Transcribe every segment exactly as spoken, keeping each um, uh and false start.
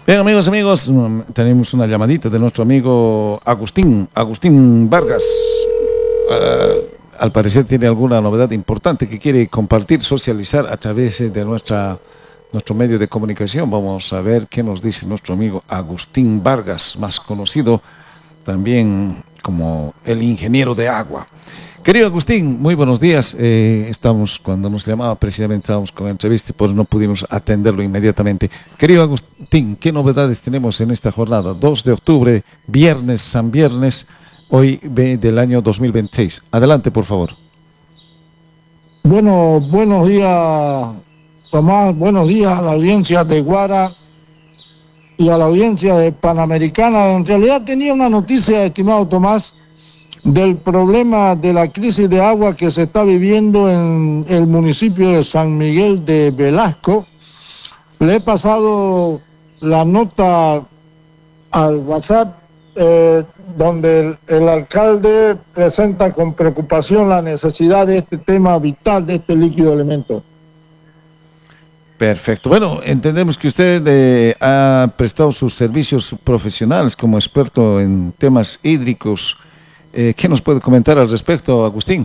Bien, amigos, amigos, mm, tenemos una llamadita de nuestro amigo Agustín, Agustín Vargas. Ah, al parecer tiene alguna novedad importante que quiere compartir, socializar a través de nuestra, nuestro medio de comunicación. Vamos a ver qué nos dice nuestro amigo Agustín Vargas, más conocido también como el ingeniero de agua. Querido Agustín, muy buenos días. Eh, estamos, cuando nos llamaba, precisamente estábamos con entrevista, pues no pudimos atenderlo inmediatamente. Querido Agustín, ¿qué novedades tenemos en esta jornada? dos de octubre, viernes, San Viernes, hoy ve- del año dos mil veintiséis. Adelante, por favor. Bueno, buenos días, Tomás. Buenos días a la audiencia de Guara y a la audiencia de Panamericana. En realidad tenía una noticia, estimado Tomás, del problema de la crisis de agua que se está viviendo en el municipio de San Miguel de Velasco. Le he pasado la nota al WhatsApp, eh, donde el, el alcalde presenta con preocupación la necesidad de este tema vital, de este líquido elemento. Perfecto. Bueno, entendemos que usted eh, ha prestado sus servicios profesionales como experto en temas hídricos. Eh, ¿qué nos puede comentar al respecto, Agustín?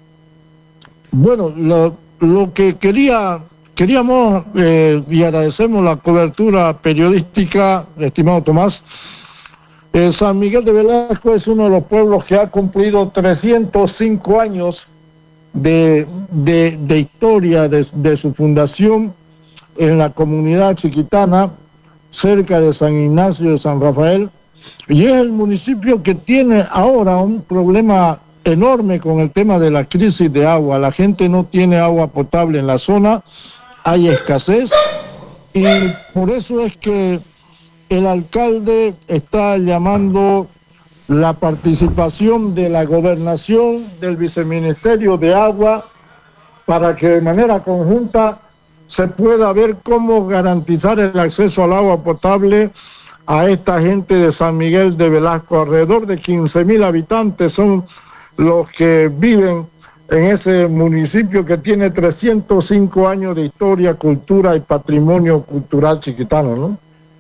Bueno, lo, lo que quería, queríamos, eh, y agradecemos la cobertura periodística, estimado Tomás. eh, San Miguel de Velasco es uno de los pueblos que ha cumplido trescientos cinco años de, de, de historia de, de su fundación en la comunidad chiquitana, cerca de San Ignacio de San Rafael, y es el municipio que tiene ahora un problema enorme con el tema de la crisis de agua. La gente no tiene agua potable en la zona, hay escasez, y por eso es que el alcalde está llamando la participación de la gobernación, del viceministerio de agua, para que de manera conjunta se pueda ver cómo garantizar el acceso al agua potable a esta gente de San Miguel de Velasco. Alrededor de quince mil habitantes son los que viven en ese municipio que tiene trescientos cinco años de historia, cultura y patrimonio cultural chiquitano, ¿no?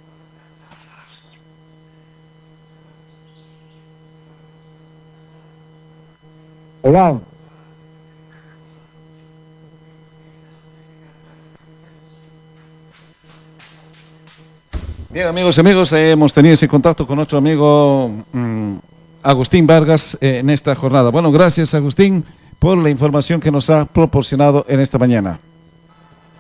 Hola. Bien, amigos y amigos, eh, hemos tenido ese contacto con nuestro amigo mm, Agustín Vargas eh, en esta jornada. Bueno, gracias, Agustín, por la información que nos ha proporcionado en esta mañana.